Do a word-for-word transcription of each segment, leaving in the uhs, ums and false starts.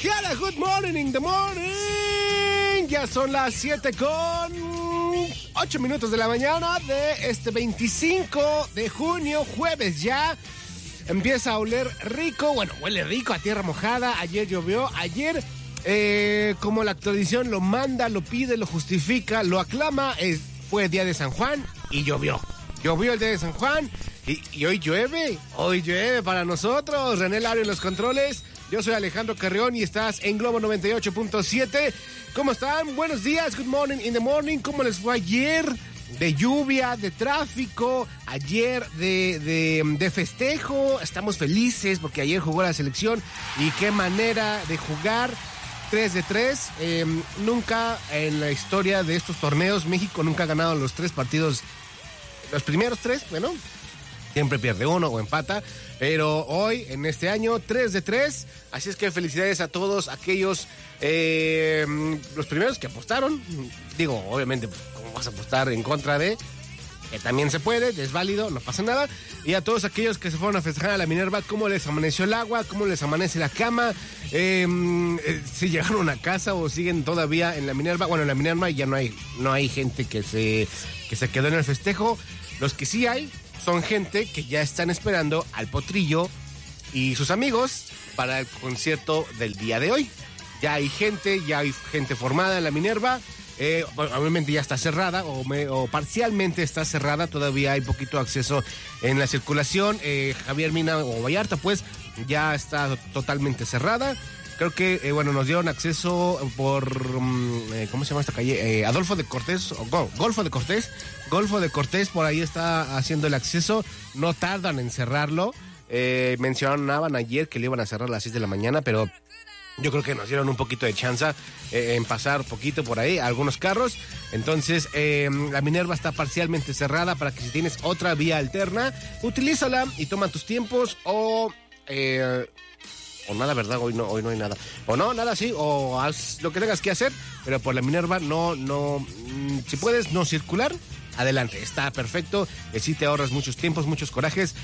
Guadalajara, good morning in the morning. Ya son las siete con ocho minutos de la mañana de este veinticinco de junio, jueves ya. Empieza a oler rico, bueno, huele rico a tierra mojada. Ayer llovió, ayer, eh, como la tradición lo manda, lo pide, lo justifica, lo aclama, eh, fue día de San Juan y llovió. Llovió el día de San Juan y, y hoy llueve, hoy llueve para nosotros. René Lario en los controles. Yo soy Alejandro Carrión y estás en Globo noventa y ocho punto siete. ¿Cómo están? Buenos días, good morning in the morning. ¿Cómo les fue ayer? De lluvia, de tráfico, ayer de, de, de festejo. Estamos felices porque ayer jugó la selección y qué manera de jugar. tres de tres. Eh, nunca en la historia de estos torneos México nunca ha ganado los tres partidos. Los primeros tres, bueno, siempre pierde uno o empata, pero hoy, en este año, tres de tres, así es que felicidades a todos aquellos, eh, los primeros que apostaron. Digo, obviamente, ¿cómo vas a apostar en contra de? Que también se puede, es válido, no pasa nada. Y a todos aquellos que se fueron a festejar a la Minerva, ¿cómo les amaneció el agua? ¿Cómo les amanece la cama? Eh, eh, si llegaron a casa o siguen todavía en la Minerva. Bueno, en la Minerva ya no hay, no hay gente que se, que se quedó en el festejo. Los que sí hay son gente que ya están esperando al Potrillo y sus amigos para el concierto del día de hoy. Ya hay gente, ya hay gente formada en la Minerva. Eh, obviamente ya está cerrada o, me, o parcialmente está cerrada. Todavía hay poquito acceso en la circulación. Eh, Javier Mina o Vallarta pues ya está totalmente cerrada. Creo que, eh, bueno, nos dieron acceso por, um, eh, ¿cómo se llama esta calle? Eh, Adolfo de Cortés, o Go, Golfo de Cortés. Golfo de Cortés, por ahí está haciendo el acceso. No tardan en cerrarlo. Eh, mencionaban ayer que le iban a cerrar a las seis de la mañana, pero yo creo que nos dieron un poquito de chance eh, en pasar poquito por ahí, algunos carros. Entonces, eh, la Minerva está parcialmente cerrada para que si tienes otra vía alterna, utilízala y toma tus tiempos o... Eh, o nada, ¿verdad? Hoy no, hoy no hay nada. O no, nada, sí, o haz lo que tengas que hacer, pero por la Minerva no, no, mmm, si puedes no circular, adelante, está perfecto, que sí te ahorras muchos tiempos, muchos corajes,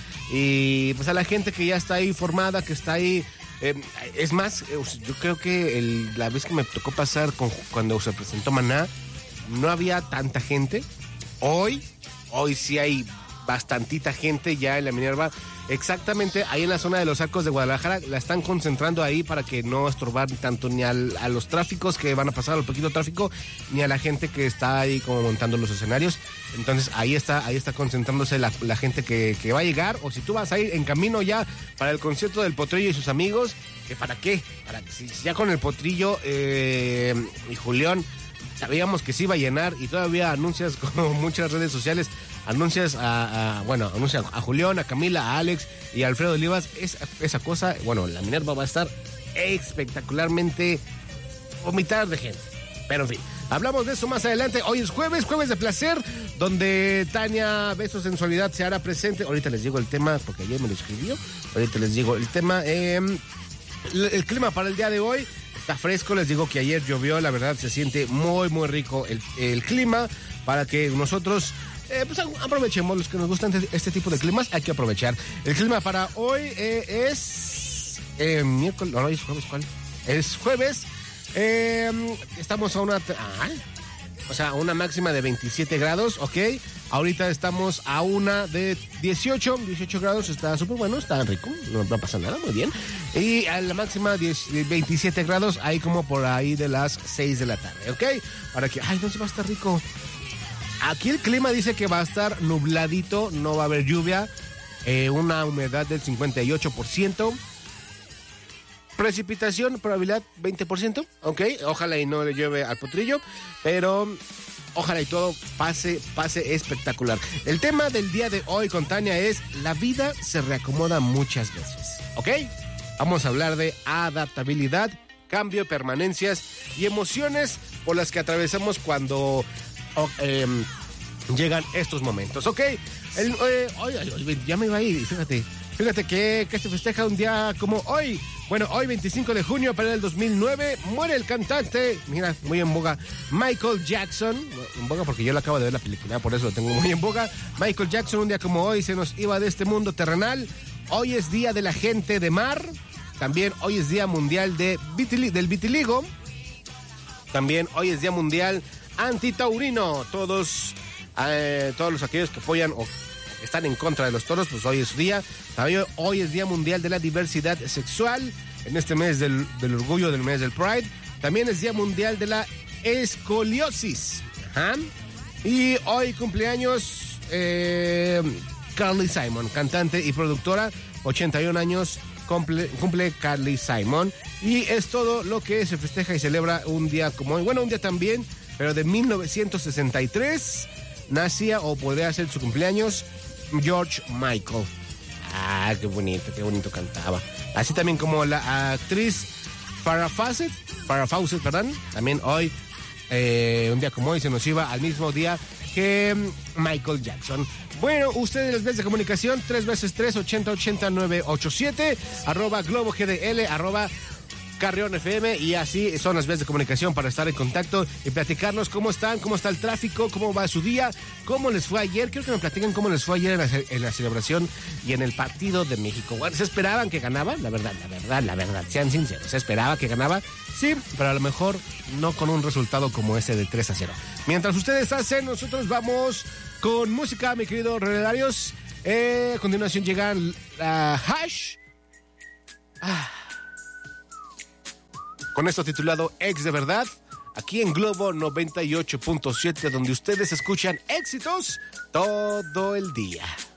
y pues a la gente que ya está ahí formada, que está ahí, eh, es más, yo creo que el, la vez que me tocó pasar con, cuando se presentó Maná, no había tanta gente. Hoy, hoy sí hay bastantita gente ya en la Minerva. Exactamente, ahí en la zona de los Arcos de Guadalajara, la están concentrando ahí para que no estorbar tanto ni al, a los tráficos que van a pasar, al poquito tráfico, ni a la gente que está ahí como montando los escenarios. Entonces ahí está, ahí está concentrándose la, la gente que, que va a llegar, o si tú vas a ir en camino ya para el concierto del Potrillo y sus amigos, ¿que para qué? Para que si ya con el Potrillo eh, y Julián sabíamos que se iba a llenar y todavía anuncias como muchas redes sociales, anuncias a, a bueno, anuncias a Julián, a Camila, a Alex y a Alfredo Olivas, es, esa cosa, bueno, la Minerva va a estar espectacularmente vomitar de gente. Pero en fin, hablamos de eso más adelante. Hoy es jueves, jueves de placer, donde Tania Beso Sensualidad se hará presente. Ahorita les digo el tema, porque ayer me lo escribió. Ahorita les digo el tema. Eh, el, el clima para el día de hoy está fresco, les digo que ayer llovió, la verdad se siente muy, muy rico el, el clima para que nosotros... Eh, pues aprovechemos, los que nos gustan este, este tipo de climas, hay que aprovechar. El clima para hoy eh, es eh, miércoles, no, es jueves, ¿cuál? Es jueves, eh, estamos a una, ah, o sea, una máxima de veintisiete grados, ok. Ahorita estamos a una de dieciocho, dieciocho grados, está súper bueno, está rico, no, no pasa nada, muy bien. Y a la máxima diez, veintisiete grados, ahí como por ahí de las seis de la tarde, ok. Para que, ay, no se va a estar rico. Aquí el clima dice que va a estar nubladito, no va a haber lluvia, eh, una humedad del cincuenta y ocho por ciento, precipitación, probabilidad veinte por ciento, ok, ojalá y no le llueve al Potrillo, pero ojalá y todo pase, pase espectacular. El tema del día de hoy con Tania es: la vida se reacomoda muchas veces, ok, vamos a hablar de adaptabilidad, cambio, permanencias y emociones por las que atravesamos cuando... Oh, eh, llegan estos momentos, ¿ok? El, eh, ay, ay, ya me iba a ir, fíjate, fíjate que, que se festeja un día como hoy. Bueno, hoy veinticinco de junio, pero en el dos mil nueve, muere el cantante, mira, muy en boga, Michael Jackson, en boga porque yo lo acabo de ver la película, por eso lo tengo muy en boga. Michael Jackson, un día como hoy, se nos iba de este mundo terrenal. Hoy es día de la gente de mar. También hoy es Día Mundial de vitili- del Vitiligo. También hoy es Día Mundial Antitaurino. Todos, eh, todos los aquellos que apoyan o están en contra de los toros, pues hoy es su día. También hoy es Día Mundial de la Diversidad Sexual. En este mes del, del orgullo, del mes del Pride. También es Día Mundial de la Escoliosis. Ajá. Y hoy cumpleaños eh, Carly Simon, cantante y productora, ochenta y un años. Cumple, cumple Carly Simon. Y es todo lo que se festeja y celebra un día como hoy. Bueno, un día también, pero de mil novecientos sesenta y tres nacía o podría ser su cumpleaños George Michael. Ah, qué bonito, qué bonito cantaba. Así también como la actriz Farrah Fawcett, Farrah Fawcett, perdón. También hoy, eh, un día como hoy, se nos iba al mismo día que Michael Jackson. Bueno, ustedes las vías de comunicación, tres veces tres, ochenta, ochenta, nueve, ocho, siete, arroba Globo G D L, arroba Carrión F M, y así son las vías de comunicación para estar en contacto y platicarnos cómo están, cómo está el tráfico, cómo va su día, cómo les fue ayer. Quiero que me platiquen cómo les fue ayer en la, en la celebración y en el partido de México. Bueno, ¿se esperaban que ganaba? La verdad, la verdad, la verdad, sean sinceros, ¿se esperaba que ganaba? Sí, pero a lo mejor no con un resultado como ese de tres a cero. Mientras ustedes hacen, nosotros vamos con música, mi querido Redarios. Eh, a continuación llegan la Hash. Ah. Con esto titulado Ex de Verdad, aquí en Globo noventa y ocho punto siete, donde ustedes escuchan éxitos todo el día.